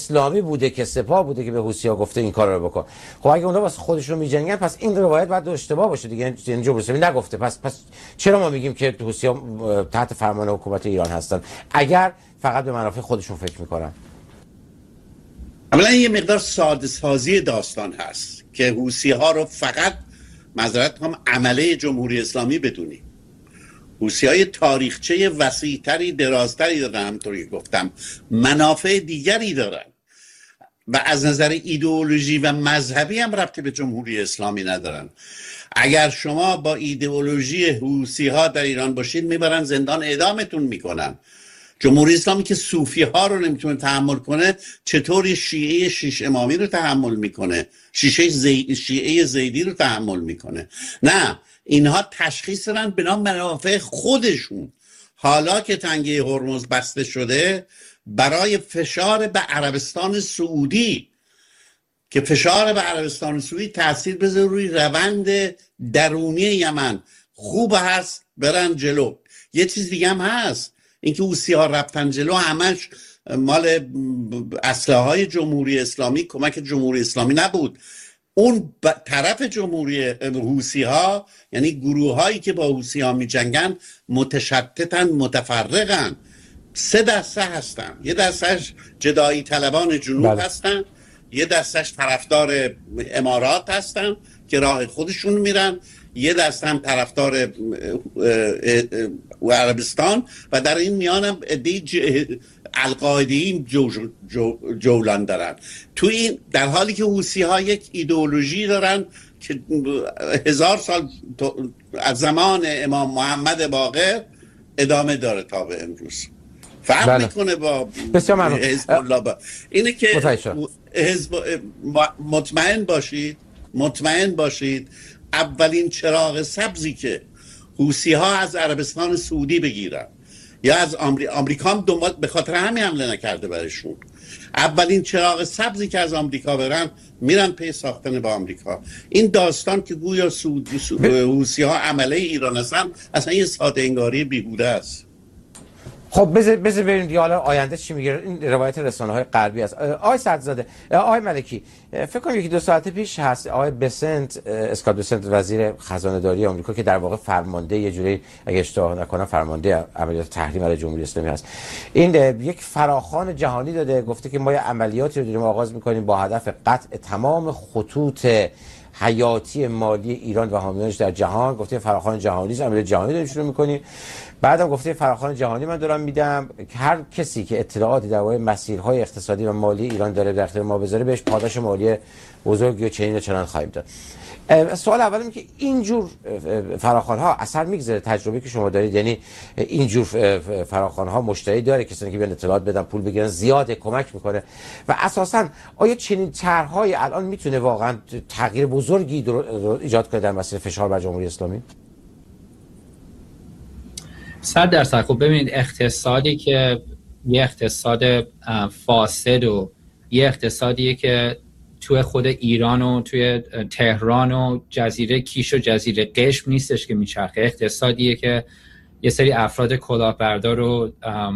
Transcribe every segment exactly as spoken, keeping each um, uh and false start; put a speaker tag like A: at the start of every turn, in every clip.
A: اسلامی بوده که سپاه بوده که به حوثی‌ها گفته این کارا رو بکن. خب اگه اونها واسه خودشون میجنگن پس این روایت باید اشتباه باشه دیگه. یعنی جمهوری اسلامی نگفته. پس پس چرا ما میگیم که حوثی‌ها تحت فرمان حکومت ایران هستن اگر فقط به منافع خودشون فکر میکنن؟
B: اولا یه مقدار ساده سازی داستان هست که حوثی‌ها رو فقط معذرت هم عمله جمهوری اسلامی بدونیم. حوثی‌های تاریخچه وسیع‌تری درازتری دارن، همونطوری گفتم منافع دیگری دارن و از نظر ایدئولوژی و مذهبی هم ربطی به جمهوری اسلامی ندارن. اگر شما با ایدئولوژی حوثی‌ها در ایران باشید میبرن زندان اعدامتون میکنن. جمهوری اسلامی که صوفی ها رو نمیتونه تحمل کنه چطوری شیعه شیش امامی رو تحمل میکنه، شیشه زی... شیعه زیدی رو تحمل میکنه؟ نه، اینها تشخیص دارن به نام منافع خودشون. حالا که تنگه هرمز بسته شده برای فشار به عربستان سعودی که فشار به عربستان سعودی تاثیر بذاره روی روند درونی یمن، خوب هست برن جلو. یه چیز دیگه هم هست، اینکه حوثی‌ها رفتن جلو همش مال اسلحه های جمهوری اسلامی، کمک جمهوری اسلامی نبود. اون طرف جمهوری حوثی‌ها یعنی گروه هایی که با حوثی‌ها می جنگن متشتتن، متفرقن. سه دسته هستن. یه دستش جدایی طلبان جنوب بله. هستن، یه دستش طرفدار امارات هستن که راه خودشون میرن، یه دسته هم طرفدار عربستان و در این میان هم عده القاعده‌ای جو جو جولان دارن. تو این در حالی که حوثی‌ها یک ایدئولوژی دارن که هزار سال از زمان امام محمد باقر ادامه داره تا به امروز. فرق بله. میکنه با حزب الله. با اینه که حزب مطمئن باشید مطمئن باشید اولین چراغ سبزی که حوثی‌ها از عربستان سعودی بگیرن یا از آمریکا، آمریکا هم دنبال به خاطر همین حمله نکرده برشون، اولین چراغ سبزی که از آمریکا برن میرن پی ساختن با آمریکا. این داستان که گویا سعودی حوثی‌ها عمله ایران هستن اصلا یه ساده انگاری بیهوده است.
A: خب بذار بذار ببینیم دیگه حالا آینده چی میگه. این روایت رسانه‌های غربی است. آقای صدرزاده، آقای ملکی، فکر کنم یکی دو ساعت پیش هست آقای بسنت، اسکات بسنت، وزیر خزانه‌داری آمریکا که در واقع فرمانده یه جوری اگه اشتباه نکنم فرمانده عملیات تحریم علیه جمهوری اسلامی هست، این یک فراخوان جهانی داده، گفته که ما یه عملیاتی رو داریم آغاز می‌کنیم با هدف قطع تمام خطوط حیاتی مالی ایران و حامیانش در جهان. گفته فراخوان جهانی، عملیات جهانی داریم شروع می‌کنیم. بعدم گفته فراخوان جهانی من دارم میدم که هر کسی که اطلاعاتی درباره مسیرهای اقتصادی و مالی ایران داره در اختیار ما بذاره بهش پاداش مالی بزرگی و چنین و چنان خواهیم داد. سوال اول اینه که اینجور فراخوان‌ها اثر میگذاره؟ تجربه که شما دارید یعنی اینجور فراخوان‌ها مشتری داره، کسانی که بیان اطلاعات بدن پول بگیرن زیاده، کمک میکنه؟ و اساساً آیا چنین طرح‌های الان میتونه واقعا تغییر بزرگی ایجاد کنه در مسیر فشار بر جمهوری اسلامی؟
C: صد درصد. خب ببینید، اقتصادی که یه اقتصاد فاسد و یه اقتصادیه که توی خود ایران و توی تهران و جزیره کیش و جزیره قشم نیستش که میچرخه. اقتصادیه که یه سری افراد کلاهبردار رو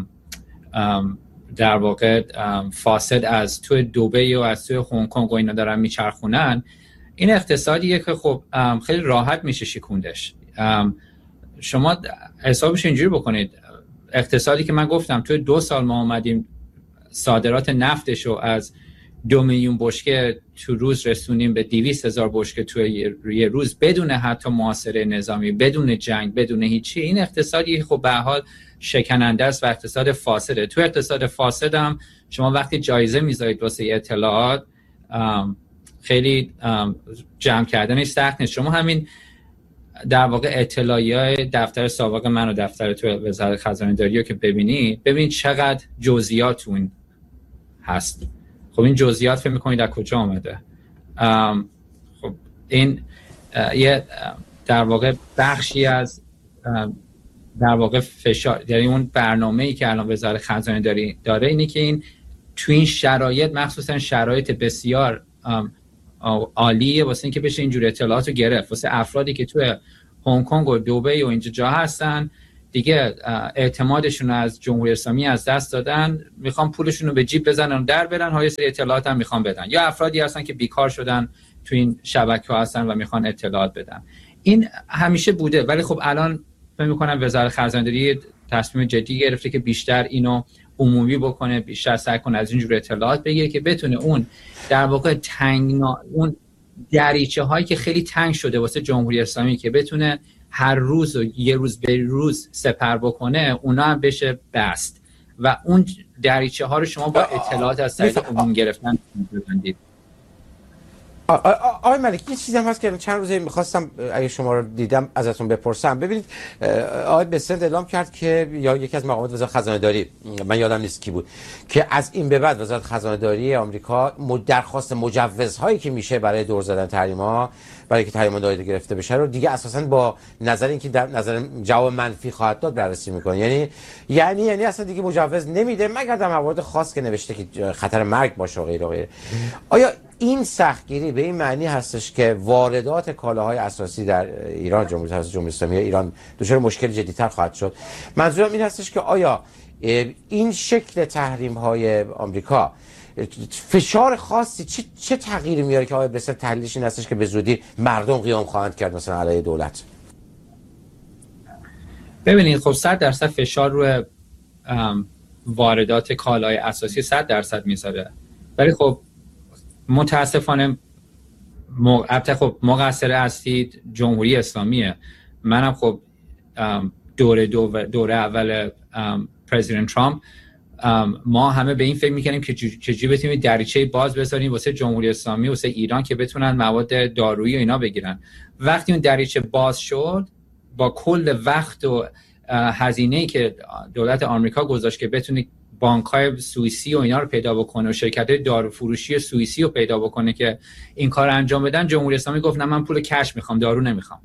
C: در واقع فاسد از توی دبی و از توی هنگ کنگ و اینا دارن میچرخونن. این اقتصادیه که خب خیلی راحت میشه شکوندش. شما حسابش اینجوری بکنید، اقتصادی که من گفتم توی دو سال ما اومدیم صادرات نفتش رو از دو میلیون بشکه تو روز رسونیم به دویست هزار بشکه توی یه روز بدون حتی محاصره نظامی، بدون جنگ، بدون هیچی. این اقتصادی خب به حال شکننده است و اقتصاد فاسده. تو اقتصاد فاسد هم شما وقتی جایزه میذارید واسه اطلاعات خیلی جمع کردنش سخت نیست. شما همین در واقع اطلاعیه‌های دفتر سابق من و دفتر تو وزارت خزانه‌داری رو که ببینید، ببینید چقدر جزئیات اون هست. خب این جزئیات فکر می‌کنید از کجا آمده؟ خب این یه در واقع بخشی از در واقع فشار، یعنی اون برنامه‌ای که الان وزارت خزانه‌داری داره اینه که این تو این شرایط، مخصوصا شرایط بسیار عالیه واسه اینکه بشه اینجور اطلاعاتو گرفت واسه افرادی که توی هنگ کنگ و دبی و اینجا جا هستن دیگه اعتمادشون از جمهوری اسلامی از دست دادن، میخوان پولشون رو به جیب بزنن در برن، ها یه سری اطلاعات هم میخوان بدن، یا افرادی هستن که بیکار شدن تو این شبکه‌ها هستن و میخوان اطلاعات بدن. این همیشه بوده، ولی خب الان فکر می‌کنم وزارت خزانه‌داری تصمیم جدی گرفته که بیشتر اینو عمومی بکنه، بیشتر سعی کنه از اینجور اطلاعات بگیره که بتونه اون در واقع تنگنا اون دریچه هایی که خیلی تنگ شده واسه جمهوری اسلامی که بتونه هر روز و یه روز به روز سپر بکنه، اونا هم بشه بست و اون دریچه ها رو شما با اطلاعات از طریق عموم گرفتن ببندید.
A: آقای ملکی یه چیزی هم هست که چند روزه میخواستم اگه شما رو دیدم ازتون بپرسم. ببینید آقای بسنت اعلام کرد که یا یکی از مقامات وزارت خزانه داری، من یادم نیست کی بود، که از این به بعد وزارت خزانه داری آمریکا درخواست مجوزهایی که میشه برای دور زدن تحریم‌ها، برای که تحریم نادیده گرفته بشه رو دیگه اساساً با نظر اینکه در نظر جواب منفی خواهد داد بررسی میکنه. یعنی یعنی یعنی اصلا دیگه مجوز نمیده مگر در موارد خاص که نوشته که خطر مرگ باشه و غیره و غیره. آیا این سختگیری به این معنی هستش که واردات کالاهای اساسی در ایران جمهوری اسلامی ایران دچار مشکل جدی‌تر خواهد شد؟ منظورم این هستش که آیا این شکل تحریم‌های آمریکا فشار خاصی چه چه تغییری میاره که آقای بسیار تحلیلش این هستش که به زودی مردم قیام خواهند کرد مثلا علیه دولت؟
C: ببینید خب صد درصد فشار روی واردات کالای اساسی صد درصد میذاره، ولی خب متاسفانه البته خب مقصر اصلی جمهوری اسلامیه. منم خب دوره دو دوره اول پرزیدنت ترامپ ما همه به این فکر میکنیم که چجوری بتونیم دریچه باز بذاریم واسه جمهوری اسلامی واسه ایران که بتونن مواد دارویی و اینا بگیرن. وقتی اون دریچه باز شد با کل وقت و هزینه‌ای که دولت آمریکا گذاشت که بتونه بانک‌های سوئیسی و اینا رو پیدا بکنه و شرکت‌های داروفروشی سوئیسی رو پیدا بکنه که این کار انجام بدن، جمهوری اسلامی گفت نه من پول کش میخوام، دارو نمیخوام.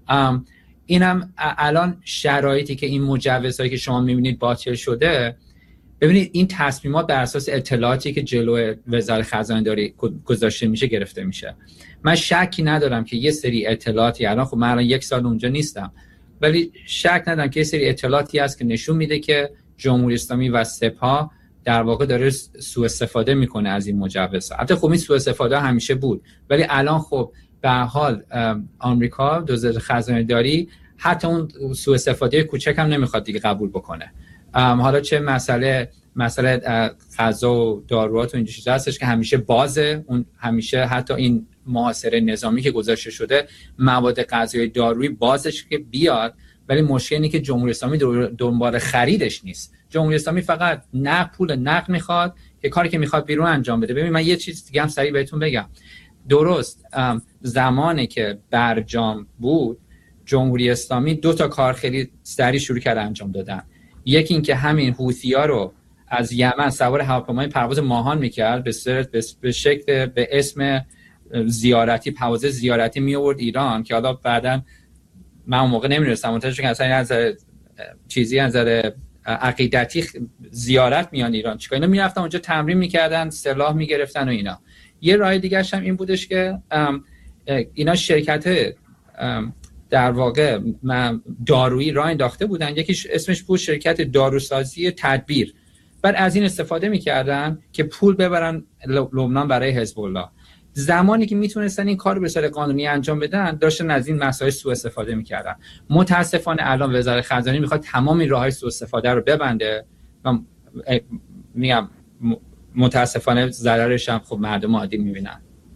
C: اینم الان شرایطی که این مجوزهایی که شما میبینید باطل شده، ببینید این تصمیمات بر اساس اطلاعاتی که جلوی وزارت خزانه داری گذاشته میشه گرفته میشه. من شکی ندارم که یه سری اطلاعاتی الان خب من الان یک سال اونجا نیستم، ولی شک ندارم که یه سری اطلاعاتی هست که نشون میده که جمهوری اسلامی و سپاه در واقع داره سوء استفاده میکنه از این مجوزها. البته خب این سوء استفاده همیشه بود، ولی الان خب به هر حال آمریکا وزارت خزانه داری حتی اون سوء استفاده کوچک هم نمیخواد دیگه قبول بکنه. حالا چه مسئله مسئله غذا و داروات و این چیزا هستش که همیشه بازه، اون همیشه حتی این محاصره نظامی که گذاشته شده مواد غذایی دارویی بازش که بیاد، ولی مشکل اینه که جمهوری اسلامی دنبال خریدش نیست. جمهوری اسلامی فقط نه پول نقد میخواد که کاری که میخواد بیرون انجام بده. ببین من یه چیز دیگه هم سریع بهتون بگم. درست زمانی که برجام بود جمهوری اسلامی دو تا کار خیلی سریع شروع کرد انجام دادن. یکی این که همین حوثی‌ها رو از یمن سوار هواپیمای پرواز ماهان میکرد به صورت به شکل به اسم زیارتی، پرواز زیارتی می آورد ایران، که حالا بعداً من اون موقع نمی‌دونستم منتظر که اصلا از چیزی از نظر عقیدتی زیارت میان ایران چیکار، اینا میرفتن اونجا تمرین میکردن، سلاح میگرفتن و اینا. یه راه دیگه هم این بودش که اینا شرکت در واقع دارویی راه انداخته بودن، یکیش اسمش بود شرکت داروسازی تدبیر. بعد از این استفاده میکردن که پول ببرن لبنان برای حزب الله. زمانی که میتونستن این کار رو به صورت قانونی انجام بدن داشتن از این مسائل سوء استفاده میکردن. متاسفانه الان وزارت خزانه میخواد تمام این راههای سوء استفاده رو ببنده و میگم متاسفانه ضررش هم خب مردم عادی میبینن.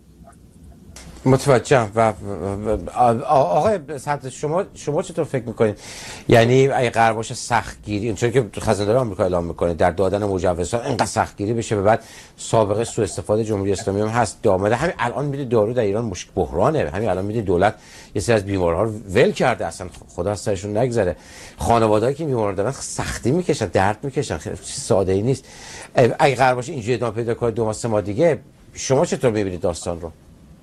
A: متوجهم. و آقای صدر شما شما چطور فکر میکنید؟ یعنی اگه قرار باشه سختگیری، چون که خزانه داری آمریکا اعلام میکنه در دادن مجوزها اینقدر سختگیری بشه، به بعد سابقه سوء استفاده جمهوری اسلامی هم هست دامده. همین الان میدید دارو در ایران مشکل بحرانه، همین الان میدید دولت یه سری از بیمارها رو ول کرده، اصلا خدا از سرشون نگذره. خانواده‌ای که بیمار دارن سختی میکشن، درد میکشن، خیلی ساده ای نیست. اگه قرار باشه اینجوری ادامه پیدا کنه دو ماه سه ماه دیگه، شما چطور میبینید داستان رو؟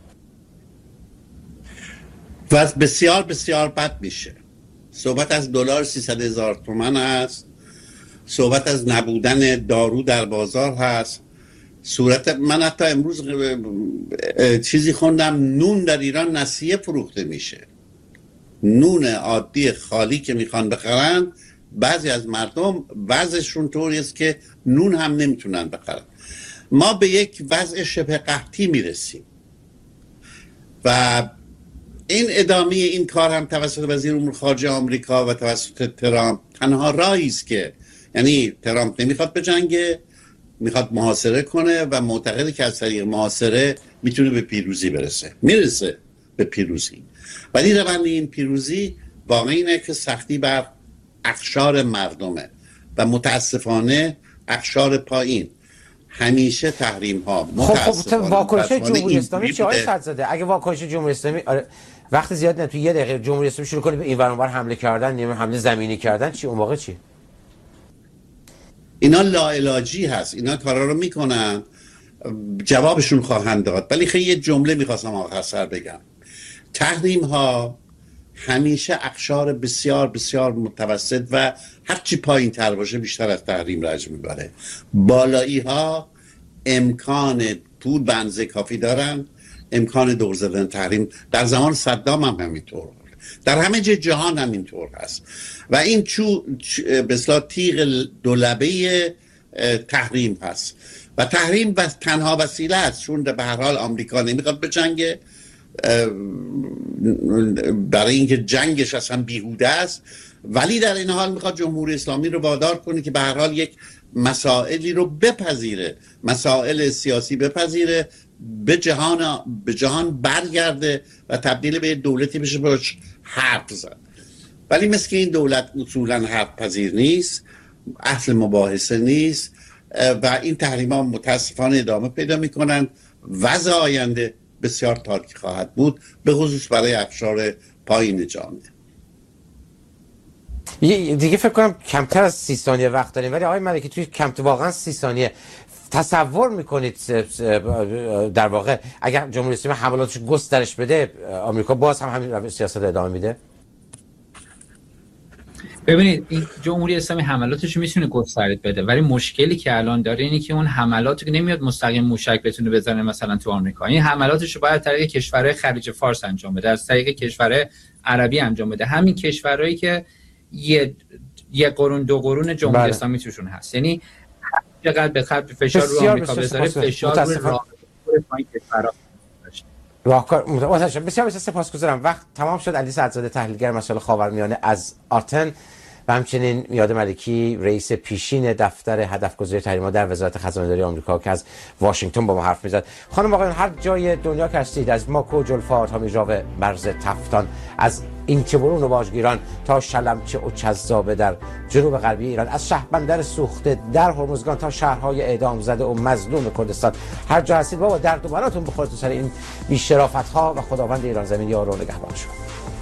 B: وضع بسیار بسیار بد میشه. صحبت از دلار سیصد هزار تومان هست، صحبت از نبودن دارو در بازار هست. صورت من حتی امروز چیزی خوندم نون در ایران نسیه فروخته میشه، نون عادی خالی که میخوان بخرن بعضی از مردم وضعشون طوری است که نون هم نمیتونن بخرن. ما به یک وضع شبه قحطی میرسیم و این ادامه این کار هم توسط وزیر امور خارجه آمریکا و توسط ترامپ تنها راهی است که، یعنی ترامپ نمیخواد بجنگه، میخواد محاصره کنه و معتقده که از طریق محاصره میتونه به پیروزی برسه. میرسه به پیروزی، ولی روند این پیروزی واقعا اینه که سختی بر اقشار مردمه و متاسفانه اقشار پایین. همیشه تحریم ها
A: متاسفانه خب واکنش جمهوری اسلامی چه آقای صدرزاده؟ اگه واکنش جمهوری اسلامی آره وقت زیاد نه، تو یه دقیقه جمهوری اسلامی شروع کنه به این ور اون ور حمله کردن، نیمه حمله زمینی کردن، چی اون موقع چی؟
B: اینا لاعلاجی هست، اینا کارا رو میکنن، جوابشون خواهند داد. ولی خیلی یه جمله میخواستم آخر سر بگم. تحریم ها همیشه اقشار بسیار بسیار متوسط و هرچی پایین تر باشه بیشتر از تحریم رنج میبره. بالایی ها امکان پول به اندازه کافی دارن، امکان دور زدن تحریم. در زمان صدام هم همینطور، در همه جای جهان همینطور هست و این چو به اصطلاح تیغ دولبه تحریم هست و تحریم و تنها وسیله است، چون به هر حال آمریکا نمیخواد به جنگ، برای اینکه جنگش اصلا بیهوده است، ولی در این حال میخواد جمهوری اسلامی رو وادار کنه که به هر حال یک مسائلی رو بپذیره، مسائل سیاسی بپذیره، به جهان به جهان برگرده و تبدیل به دولتی بشه باش حرف زد. ولی مثل که این دولت اصولا حرف پذیر نیست، اهل مباحثه نیست و این تحریم ها متاسفانه ادامه پیدا میکنن. وضع آینده بسیار تاریک خواهد بود، به خصوص برای اقشار پایین جامعه.
A: دیگه فکر کنم کمتر از سی ثانیه وقت داریم، ولی آقای ملکی توی کم واقعا سی ثانیه تصور میکنید در واقع اگر جمهوری اسلامی حملاتش گسترش بده آمریکا باز هم همین سیاست ادامه میده؟
C: ببینید این جمهوری اسلامی حملاتش میتونه گسترش بده، ولی مشکلی که الان داره اینه که اون حملات نمیاد مستقیم موشک بتونه بزنه مثلا تو آمریکا. این حملاتش رو باید از طریق کشورهای خلیج فارس انجام بده، از طریق کشورهای عربی انجام بده، همین کشورهایی که یه یه قرون دو قرون جمهوری اسلامی توشون هست. یعنی چقدر به خط فشار رو آمریکا بذاره، فشار رو راهکار پایین کشورها
A: راهکار متاسفانه. بسیار بسیار سپاسگزارم. وقت تمام شد. علی صدرزاده تحلیلگر مسائل خاورمیانه از آرتن و همچنین میاد ملکی رئیس پیشین دفتر هدفگذاری تحریم‌ها در وزارت خزانه‌داری آمریکا که از واشنگتن با ما حرف میزد. خانم آقایان هر جای دنیا که هستید، از ماکو جلفا تا میژاو مرز تفتان، از اینچه‌برون و واژگیران تا شلمچه و چذابه در جنوب غربی ایران، از شهربندر سوخته در هرمزگان تا شهرهای اعدام زده و مظلوم کردستان، هر جا هستید بابا درد و بلاتون بخوره تو سر این بی‌شرافت‌ها و خداوند ایران زمین یار و نگهبان شما.